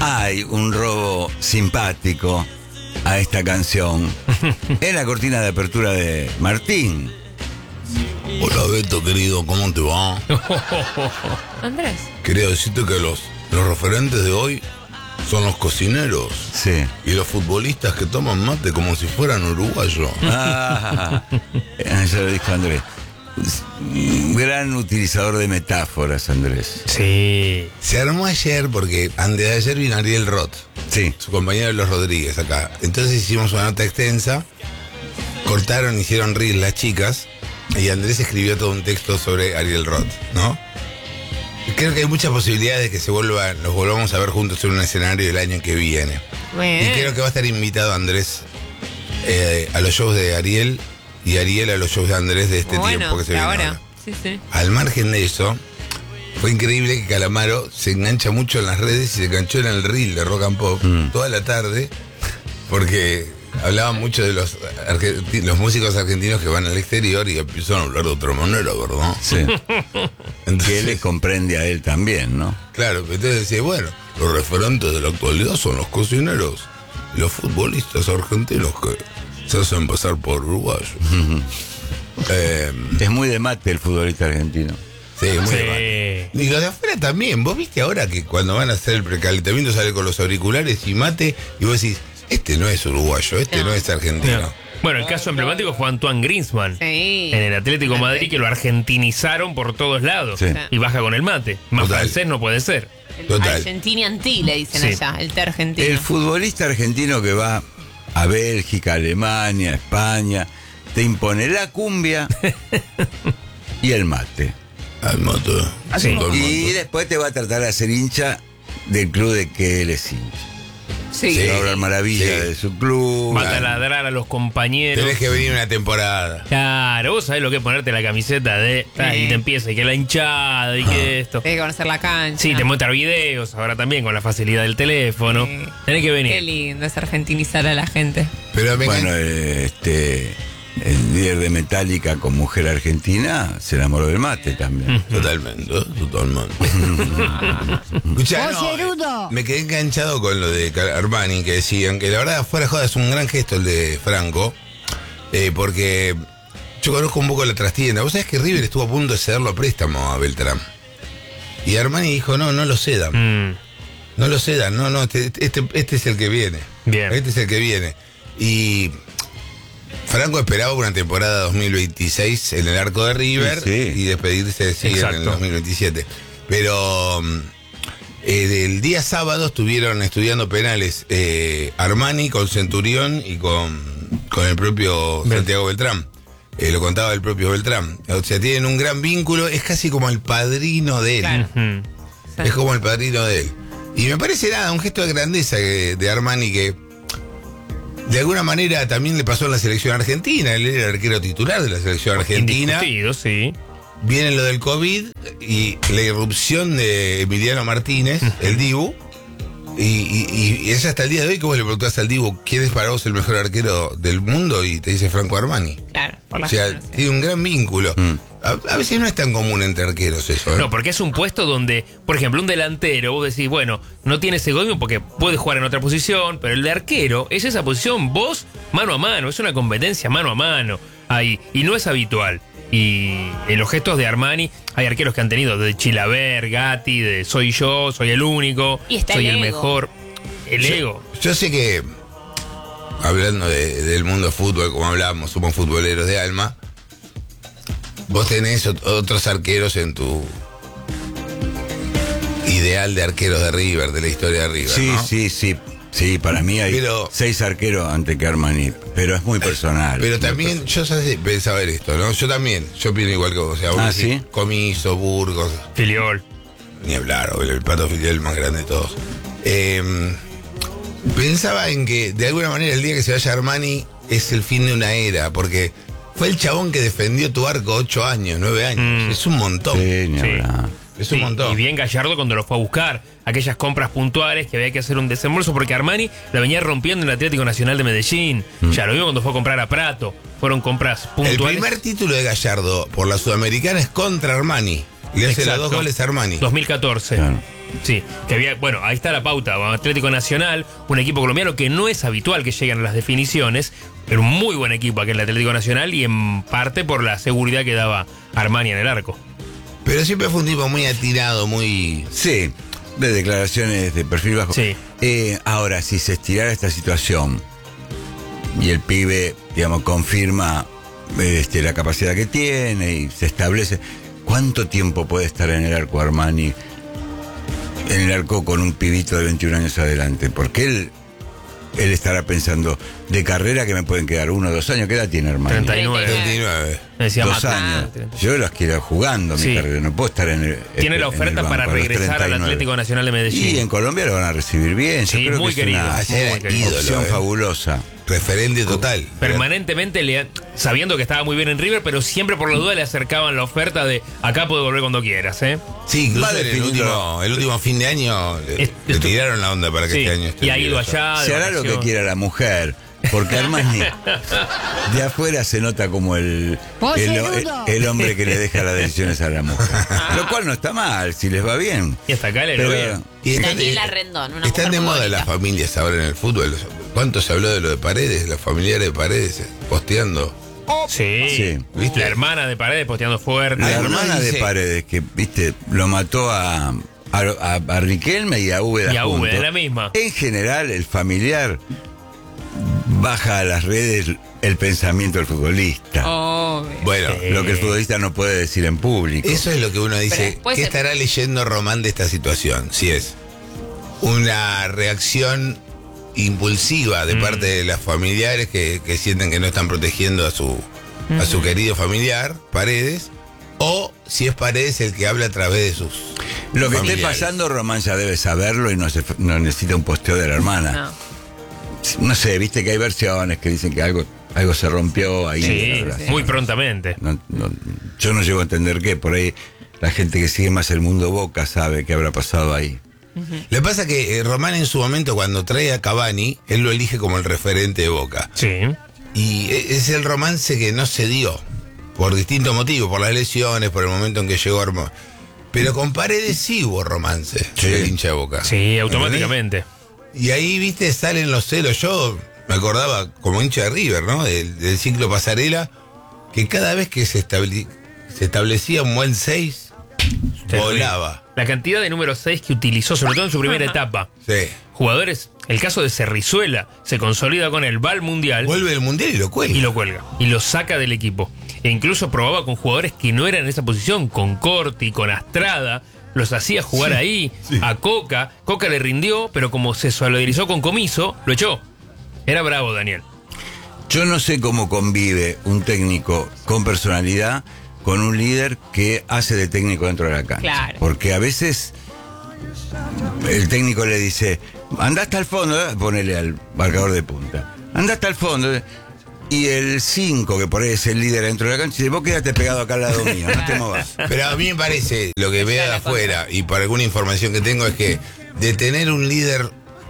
Hay un robo simpático a esta canción. Es la cortina de apertura de Martín. Hola Beto, querido, ¿cómo te va? Andrés. Quería decirte que los referentes de hoy son los cocineros. Sí. Y los futbolistas que toman mate como si fueran uruguayos. Ya lo dijo Andrés. Un gran utilizador de metáforas, Andrés. Sí. Se armó ayer porque antes de ayer vino Ariel Roth, Sí. su compañero de los Rodríguez acá. Entonces hicimos una nota extensa, cortaron, hicieron reír las chicas y Andrés escribió todo un texto sobre Ariel Roth, ¿no? Creo que hay muchas posibilidades de que nos volvamos a ver juntos en un escenario el año que viene. Bien. Y creo que va a estar invitado Andrés a los shows de Ariel y Ariel a los shows de Andrés de este tiempo que se viene ahora. Sí, sí. Al margen de eso, fue increíble que Calamaro se engancha mucho en las redes y se enganchó en el reel de Rock and Pop toda la tarde, porque hablaban mucho de los músicos argentinos que van al exterior y empiezan a hablar de otra manera, ¿verdad? Sí. Que él le comprende a él también, ¿no? Claro, entonces decía, bueno, los referentes de la actualidad son los cocineros y los futbolistas argentinos que se hacen pasar por uruguayos. Es muy de mate el futbolista argentino. Sí, muy Sí. mal. Y los de afuera también. Vos viste ahora que cuando van a hacer el precalentamiento sale con los auriculares y mate y vos decís, este no es uruguayo, este no es argentino. No. Bueno, el caso emblemático fue Antoine Griezmann. Sí. En el Atlético de Madrid, que lo argentinizaron por todos lados. Sí. Y baja con el mate. Más Total. francés no puede ser. Total. Argentiniantí le dicen Sí. allá, el té argentino. El futbolista argentino que va a Bélgica, Alemania, España, te impone la cumbia y el mate. Al mate. Sí. Todo el Y mundo. después te va a tratar de hacer hincha del club de que él es hincha. Sí. Te va a hablar maravilla Sí. de su club. Va a taladrar a los compañeros. Tenés que venir una temporada. Claro, vos sabés lo que es ponerte la camiseta de. Y te empieza, y que la hinchada, y que esto. Hay que conocer la cancha. Sí, te muestra videos ahora también con la facilidad del teléfono. Sí. Tenés que Qué venir. lindo es argentinizar a la gente. Pero me Bueno, el líder de Metallica con mujer argentina se enamoró del mate también. Totalmente. Escuchá, me quedé enganchado con lo de Armani, que decían que la verdad, fuera de joda, es un gran gesto el de Franco, porque yo conozco un poco la trastienda. Vos sabés que River estuvo a punto de cederlo a préstamo a Beltrán. Y Armani dijo, no lo cedan. No lo cedan, este es el que viene. Bien. Este es el que viene. Y Franco esperaba una temporada 2026 en el arco de River Sí. y despedirse de Seger en el Exacto. 2027. Pero el día sábado estuvieron estudiando penales Armani con Centurión y con el propio Santiago Beltrán. Lo contaba el propio Beltrán. O sea, tienen un gran vínculo, es casi como el padrino de él. Claro. Mm. Es como el padrino de él. Y me parece un gesto de grandeza de Armani que de alguna manera también le pasó en la selección argentina. Él era el arquero titular de la selección argentina. Indiscutido, sí. Viene lo del COVID y la irrupción de Emiliano Martínez, el Dibu. Y es hasta el día de hoy que vos le preguntás al Dibu quién es para vos el mejor arquero del mundo y te dice Franco Armani. Claro, por O la sea, generación. tiene un gran vínculo. A veces no es tan común entre arqueros eso. No, porque es un puesto donde, por ejemplo, un delantero, vos decís, bueno, no tiene ese gol porque puede jugar en otra posición, pero el de arquero es esa posición, vos mano a mano, es una competencia mano a mano ahí, y no es habitual. Y en los gestos de Armani hay arqueros que han tenido de Chilaver, Gatti, de soy yo, soy el único, Y está soy el el ego. mejor. El ego. Yo sé que, hablando del mundo de fútbol, como hablábamos, somos futboleros de alma. Vos tenés otros arqueros en tu ideal de arqueros de River, de la historia de River, Sí, ¿no? sí. Sí, para mí hay Pero- 6 arqueros antes que Armani, pero es muy personal. Pero muy también, yo pensaba ver esto, ¿no? Yo opino igual que vos. O sea, vos Ah, decís, ¿sí? Comiso, Burgos, Filiol. ni hablar, o el Pato Filial más grande de todos. Pensaba en que, de alguna manera, el día que se vaya Armani es el fin de una era, porque fue el chabón que defendió tu arco 8 años, 9 años. Es un montón. Sí, ni Sí. hablar. Es un Sí, montón. Y bien Gallardo cuando lo fue a buscar, aquellas compras puntuales que había que hacer un desembolso, porque Armani la venía rompiendo en el Atlético Nacional de Medellín. Ya lo vimos cuando fue a comprar a Prato. Fueron compras El puntuales. primer título de Gallardo por la Sudamericana es contra Armani. Le hace los Exacto. 2 goles a Armani. 2014. Claro. Sí, que había, bueno, ahí está la pauta. Atlético Nacional, un equipo colombiano que no es habitual que lleguen a las definiciones, pero un muy buen equipo aquel el Atlético Nacional y en parte por la seguridad que daba Armani en el arco. Pero siempre fue un tipo muy atirado, muy... Sí, de declaraciones de perfil bajo. Sí. Ahora, si se estirara esta situación y el pibe, digamos, confirma la capacidad que tiene y se establece, ¿cuánto tiempo puede estar en el arco Armani? En el arco con un pibito de 21 años adelante, porque él estará pensando de carrera que me pueden quedar 1 o 2 años. ¿Qué edad tiene Armani? 39. 29. Me decía 2 Mata. años. Yo los quiero jugando Sí. mi carrera, no puedo estar en el. Tiene la en el oferta banco para a los regresar al 39. Atlético Nacional de Medellín. Y en Colombia lo van a recibir bien. Yo Sí, creo muy que es querido. una Ayer Muy era querido. ídolo, opción fabulosa. Referente total. Permanentemente, sabiendo que estaba muy bien en River, pero siempre por la duda le acercaban la oferta de acá puede volver cuando quieras, ¿eh? Sí, incluso Va en el definiendo- último fin de año le tiraron la onda para que Sí, este año esté y ha ido libre. allá. de Se hará lo que vacaciones. quiera la mujer. Porque Armani de afuera se nota como el hombre que le deja las decisiones a la mujer. Lo cual no está mal, si les va bien. Y hasta acá le lo bien. Y Daniela Rendón, una están mujer de muy moda bonita. las familias ahora en el fútbol. ¿Cuánto se habló de lo de Paredes? Los familiares de Paredes posteando. Sí. Sí. ¿Viste? La hermana de Paredes posteando fuerte. La Ay, uno hermana de dice- Paredes, que, viste, lo mató a Riquelme y a Úbeda Y a juntos. Úbeda, la misma. En general, el familiar baja a las redes el pensamiento del futbolista. Obvio. Bueno, Sí. Lo que el futbolista no puede decir en público. eso es lo que uno dice. después ¿Qué se- estará leyendo Román de esta situación? Si es una reacción impulsiva de parte de los familiares que sienten que no están protegiendo a su querido familiar, Paredes, o si es Paredes el que habla a través de sus Lo que esté familiares. pasando, Román ya debe saberlo y no necesita un posteo de la hermana. No. No sé, viste que hay versiones que dicen que algo se rompió ahí. Sí, en la relación. muy prontamente. Yo no llego a entender qué, por ahí la gente que sigue más el mundo Boca sabe qué habrá pasado ahí. Lo que pasa es que Román en su momento cuando trae a Cavani, él lo elige como el referente de Boca. Sí. Y es el romance que no se dio, por distintos motivos, por las lesiones, por el momento en que llegó Armón. Pero con Paredes sí hubo romance, Sí. del hincha de Boca. Sí, automáticamente. Y ahí, viste, salen los celos. Yo me acordaba como hincha de River, ¿no? Del ciclo Pasarela, que cada vez que se establecía un buen 6, volaba. La cantidad de número 6 que utilizó, sobre todo en su primera etapa. Sí. Jugadores, el caso de Cerrizuela, se consolida con el va al Mundial Vuelve del Mundial y lo cuelga. y lo cuelga. Y lo saca del equipo. E incluso probaba con jugadores que no eran en esa posición, con Corti, con Astrada. Los hacía jugar ahí, a Coca. Coca le rindió, pero como se solidarizó con Comiso, lo echó. Era bravo, Daniel. Yo no sé cómo convive un técnico con personalidad con un líder que hace de técnico dentro de la cancha. Claro. Porque a veces el técnico le dice, anda hasta el fondo, ponele al marcador de punta. Anda hasta el fondo. Y el 5, que por ahí es el líder dentro de la cancha, dice, vos quédate pegado acá al lado mío, no te movas. Pero a mí me parece, lo que veo de afuera, y por alguna información que tengo, es que de tener un líder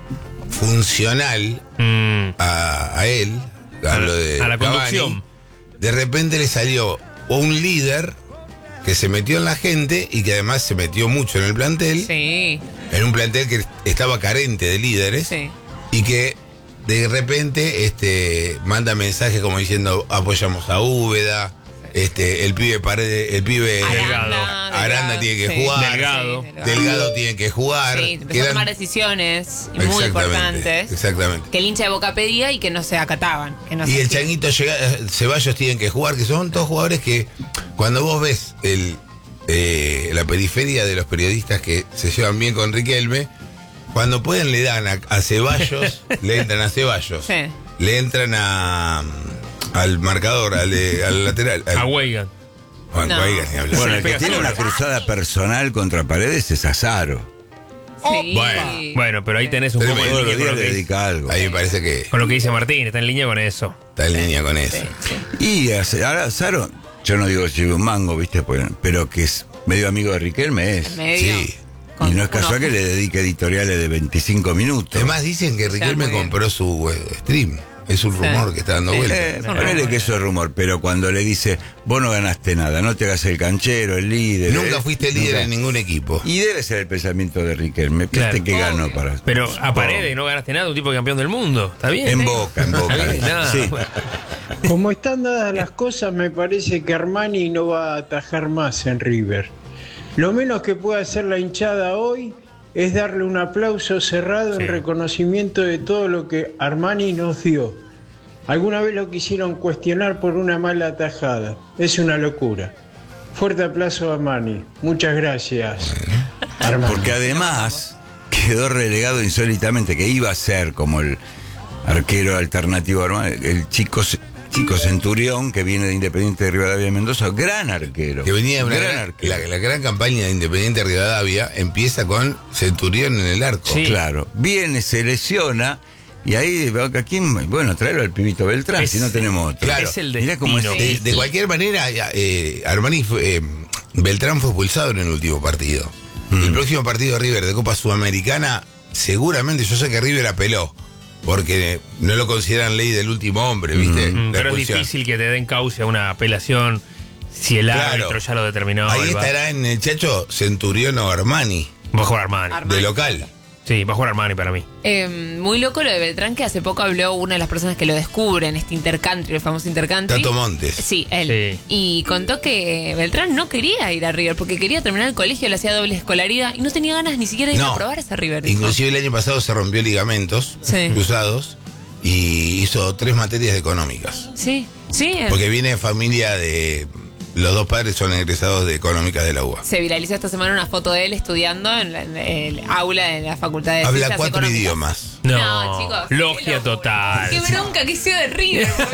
funcional a él, hablo de a la Cavani, conducción. de repente le salió un líder que se metió en la gente y que además se metió mucho en el plantel, Sí, en un plantel que estaba carente de líderes, sí. y que de repente manda mensajes como diciendo apoyamos a Úbeda, el pibe Paredes, el pibe Aranda tiene que sí. jugar, Delgado. Delgado tiene que jugar, Sí, que empezó a eran- tomar decisiones muy Exactamente, importantes exactamente. que el hincha de Boca pedía y que no se acataban. Que no Y se el hacían. Changuito Ceballos tienen que jugar, que son todos jugadores que cuando vos ves la periferia de los periodistas que se llevan bien con Riquelme, cuando pueden le dan a Ceballos, le entran a Ceballos, Sí. le entran al marcador, al lateral, A Weigan. Juan No. Guaigas, ni hablar. Bueno, el que pega tiene solo. una cruzada personal contra Paredes es Azaro. Sí. Bueno, pero ahí tenés un poco Tremendo. de Todos los línea días con lo le que- dedica algo. Ahí me parece que con lo que dice Martín, está en línea con eso. está en línea con eso. Y Azaro, yo no digo que lleve un mango, ¿viste? Pero que es medio amigo de Riquelme es. Medio. Sí. Y no es Con casual uno. que le dedique editoriales de 25 minutos. Además dicen que Riquelme muy bien. compró su stream Es un rumor que está dando vuelta. Ponele que eso es rumor, pero cuando le dice, vos no ganaste nada, no te hagas el canchero, el líder. Nunca fuiste líder en ningún equipo. Y debe ser el pensamiento de Riquelme. Claro. Que ganó para. Pero a Paredes no ganaste nada, un tipo campeón del mundo. ¿Está bien? En Boca. Sí. Como están dadas las cosas, me parece que Armani no va a atajar más en River. Lo menos que puede hacer la hinchada hoy es darle un aplauso cerrado en reconocimiento de todo lo que Armani nos dio. Alguna vez lo quisieron cuestionar por una mala atajada. Es una locura. Fuerte aplauso a Armani. Muchas gracias, Armani. Porque además quedó relegado insólitamente, que iba a ser como el arquero alternativo Armani, el chico Centurión, que viene de Independiente de Rivadavia de Mendoza, gran arquero. Que venía de la gran campaña de Independiente de Rivadavia, empieza con Centurión en el arco. Sí. Claro, viene, se lesiona, y ahí, bueno, traerlo al pibito Beltrán, si no tenemos otro. Claro, es el destino. De cualquier manera, Armani Beltrán fue expulsado en el último partido. El próximo partido de River de Copa Sudamericana, seguramente, yo sé que River apeló, porque no lo consideran ley del último hombre, ¿viste? Pero es difícil que te den causa a una apelación si el árbitro ya lo determinó. Ahí estará en el Chacho Centurión o Armani. Va a jugar Armani. De local. Sí, va a jugar Armani para mí. Muy loco lo de Beltrán, que hace poco habló una de las personas que lo descubre en este intercountry, el famoso intercountry. Tato Montes. Sí, él. Sí. Y contó que Beltrán no quería ir a River porque quería terminar el colegio, le hacía doble escolaridad y no tenía ganas ni siquiera de ir a probar ese River. Inclusive el año pasado se rompió ligamentos cruzados y hizo 3 materias económicas. Sí. Porque viene de familia de... Los dos padres son egresados de Económicas de la UBA. Se viralizó esta semana una foto de él estudiando en el aula de la Facultad de Habla Ciencias 4 Económicas. idiomas. No, chicos. Logia total. Qué bronca que sea de River. Porque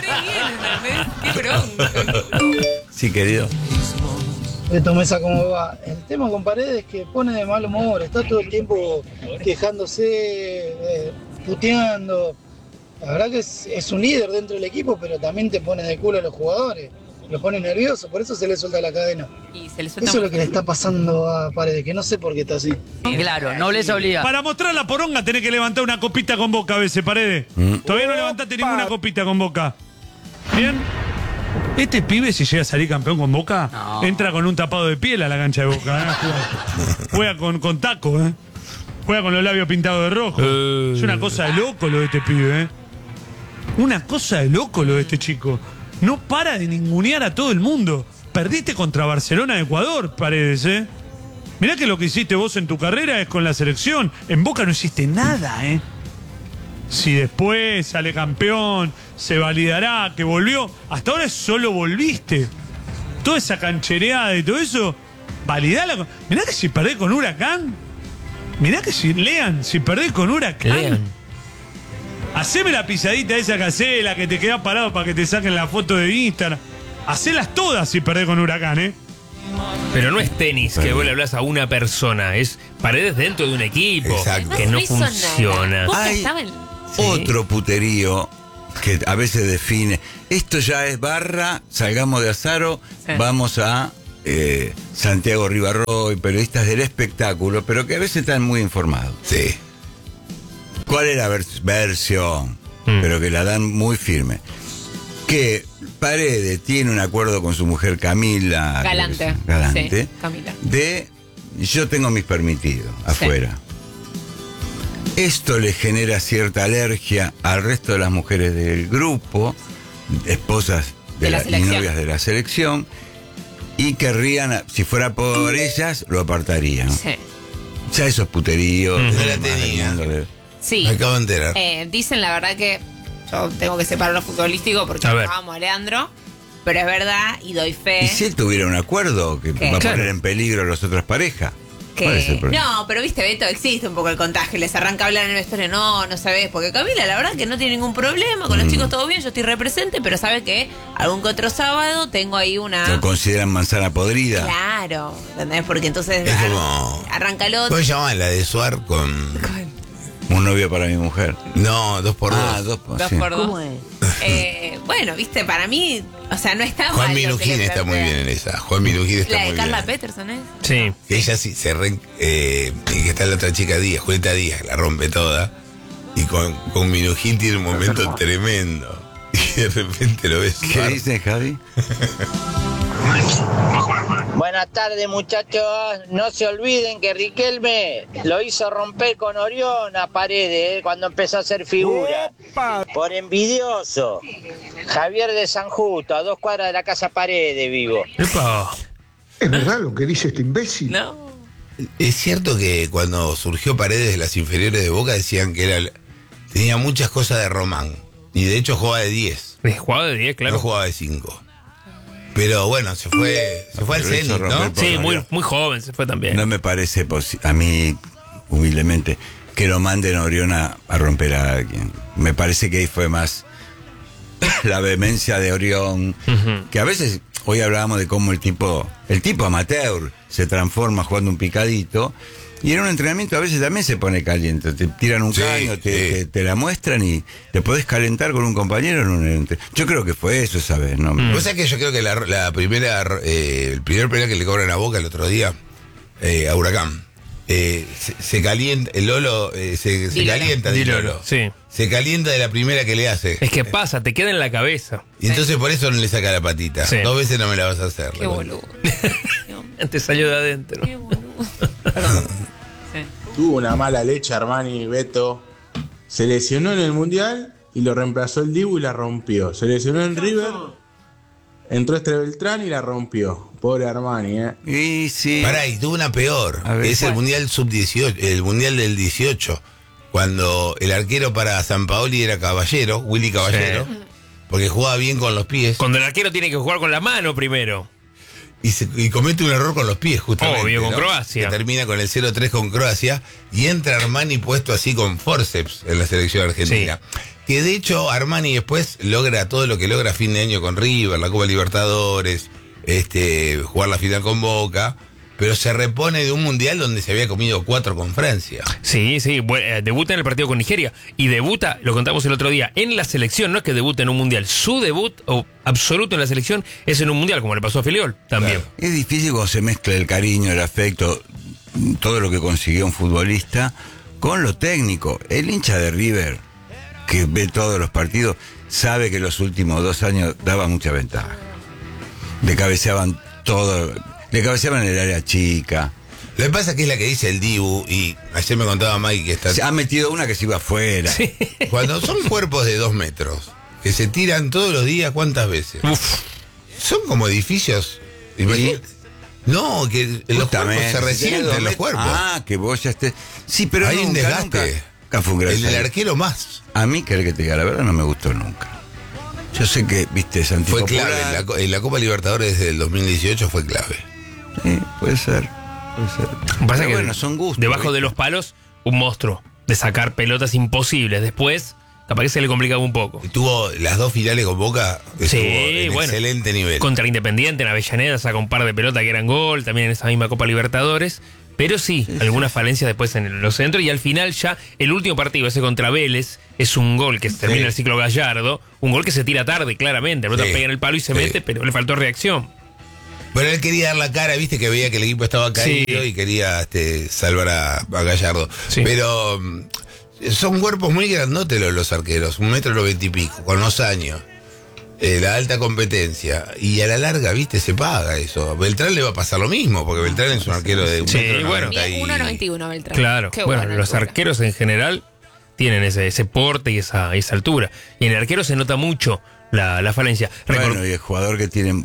qué bronca. Sí, querido. Mesa, ¿cómo va? El tema con Paredes es que pone de mal humor, está todo el tiempo quejándose, puteando. La verdad que es un líder dentro del equipo, pero también te pone de culo a los jugadores. Lo pone nervioso, por eso se le suelta la cadena. Eso es lo que le está pasando a Paredes, que no sé por qué está así. Claro, no les obliga. Para mostrar la poronga tenés que levantar una copita con Boca a veces, Paredes. Todavía no levantaste ninguna copita con Boca. ¿Bien? Este pibe, si llega a salir campeón con Boca, entra con un tapado de piel a la cancha de Boca. Juega con taco, Juega con los labios pintados de rojo. Es una cosa de loco lo de este pibe, Una cosa de loco lo de este chico. No para de ningunear a todo el mundo. Perdiste contra Barcelona de Ecuador, Paredes, Mirá que lo que hiciste vos en tu carrera es con la selección. En Boca no hiciste nada, Si después sale campeón, se validará que volvió. Hasta ahora solo volviste. Toda esa canchereada y todo eso, validala. Mirá que si perdés con Huracán. Mirá que si perdés con Huracán. Haceme la pisadita esa que hacé, la que te quedás parado para que te saquen la foto de Instagram. Hacelas todas si perdés con Huracán, Pero no es tenis que vos le hablas a una persona, es Paredes dentro de un equipo. Exacto. Que no funciona. Hay otro puterío que a veces define. Esto ya es barra, salgamos de Azaro, vamos a Santiago Rivarroy, periodistas del espectáculo, pero que a veces están muy informados. Sí. ¿Cuál es la versión? Pero que la dan muy firme. Que Paredes tiene un acuerdo con su mujer Camila Galante. Sí, Camila. De yo tengo mis permitidos afuera. Esto le genera cierta alergia al resto de las mujeres del grupo, esposas y novias de la selección, y querrían, si fuera por ellas, lo apartarían. Sí. Ya esos puteríos. No la tenía. Sí. Me acabo de enterar. Dicen la verdad que yo tengo que separar lo futbolístico porque amo a Leandro, pero es verdad y doy fe. ¿Y si él tuviera un acuerdo que va a poner en peligro a las otras parejas? ¿Cuál es el problema? No, pero viste, Beto, existe un poco el contagio. Les arranca a hablar en el vestuario. No sabés. Porque Camila, la verdad que no tiene ningún problema. Con los chicos todo bien, yo estoy represente, pero sabe que algún que otro sábado tengo ahí una... ¿Lo consideran manzana podrida? Claro, ¿entendés? Porque entonces es como... arranca el otro. ¿Cómo se llama la de Suar con...? Un novio para mi mujer. No, 2x2. Ah, 2x2. ¿Cómo es? Bueno, viste, para mí, o sea, no está mal. Juan Minujín está muy bien en esa. Juan Minujín está muy bien. La de Carla Peterson, Sí. Que ella sí y que está la otra chica Díaz, Julieta Díaz, la rompe toda. Y con Minujín tiene un momento tremendo. Y de repente lo ves. ¿Qué dice, Javi? Buenas tardes, muchachos. No se olviden que Riquelme lo hizo romper con Orión a Paredes cuando empezó a hacer figura. Por envidioso. Javier de San Justo, a 2 cuadras de la casa Paredes vivo. ¡Epa! ¿Es verdad lo que dice este imbécil? No. Es cierto que cuando surgió Paredes de las inferiores de Boca decían que tenía muchas cosas de Román. Y de hecho jugaba de 10. Jugaba de 10, claro. No jugaba de 5. Pero bueno, se fue al Zenit, ¿no? Sí, muy joven se fue también. No me parece a mí, humildemente, que lo manden a Orión a romper a alguien. Me parece que ahí fue más la vehemencia de Orión, que a veces, hoy hablábamos de cómo el tipo amateur se transforma jugando un picadito, y en un entrenamiento a veces también se pone caliente. Te tiran un caño, te la muestran y te podés calentar con un compañero en un yo creo que fue eso esa vez, ¿no? Vos sabés que yo creo que el primer penal que le cobran a Boca el otro día, a Huracán, se calienta, el Lolo se calienta de Lolo. Sí. Se calienta de la primera que le hace. Es que pasa, te queda en la cabeza. Y entonces por eso no le saca la patita. Sí. 2 veces no me la vas a hacer. Qué boludo. Te salió de adentro. Qué boludo. Tuvo una mala leche Armani, Beto. Se lesionó en el Mundial y lo reemplazó el Dibu y la rompió. Se lesionó en River, entró Beltrán y la rompió. Pobre Armani, Y sí. Pará, y tuvo una peor. Es el Mundial Sub-18, el Mundial del 18. Cuando el arquero para San Paoli era Caballero, Willy Caballero, porque jugaba bien con los pies. Cuando el arquero tiene que jugar con la mano primero. Y comete un error con los pies, justamente. Obvio, con ¿no? Croacia. Que termina con el 0-3 con Croacia. Y entra Armani puesto así con forceps en la selección argentina. Sí. Que de hecho Armani después logra todo lo que logra a fin de año con River, la Copa Libertadores, jugar la final con Boca. Pero se repone de un mundial donde se había comido 4 con Francia. Sí, debuta en el partido con Nigeria. Y debuta, lo contamos el otro día, en la selección. No es que debuta en un mundial. Su debut absoluto en la selección es en un mundial, como le pasó a Filiol también. Claro. Es difícil cuando se mezcla el cariño, el afecto, todo lo que consiguió un futbolista con lo técnico. El hincha de River, que ve todos los partidos, sabe que los últimos 2 años daba mucha ventaja. Le cabeceaban todo... Le cabeceaban en el área chica. Lo que pasa es que es la que dice el Dibu, y ayer me contaba Mike que está... Se ha metido una que se iba afuera. Sí. Cuando son cuerpos de 2 metros, que se tiran todos los días, ¿cuántas veces? Uf. Son como edificios. Imagínate. No, que los cuerpos se resienten los cuerpos. Ah, que vos ya estés... Sí, pero hay un desgaste. Nunca fue un gran el del arquero más. A mí, que te diga la verdad, no me gustó nunca. Yo sé que, viste, Santi fue Popular. Clave. En la Copa Libertadores del 2018 fue clave. Sí, puede ser. Pasa que bueno, son gustos. Debajo ¿viste? de los palos, un monstruo de sacar pelotas imposibles. Después, capaz que se le complicaba un poco. Tuvo las 2 finales con Boca, estuvo en excelente nivel. Contra Independiente en Avellaneda saca un par de pelotas que eran gol, también en esa misma Copa Libertadores. Pero sí, algunas falencias después en los centros. Y al final ya, el último partido, ese contra Vélez, es un gol que termina el ciclo Gallardo. Un gol que se tira tarde, claramente. La pelota pega en el palo y se mete, pero le faltó reacción. Bueno, él quería dar la cara, viste que veía que el equipo estaba caído y quería salvar a Gallardo. Sí. Pero son cuerpos muy grandotes los arqueros, 1,90 m y pico, con los años. La alta competencia. Y a la larga, viste, se paga eso. Beltrán le va a pasar lo mismo, porque Beltrán es un arquero de 1,91 Beltrán. Claro, qué bueno, los altura. arqueros en general tienen ese porte y esa altura. Y en el arquero se nota mucho la falencia. Bueno, y el jugador que tiene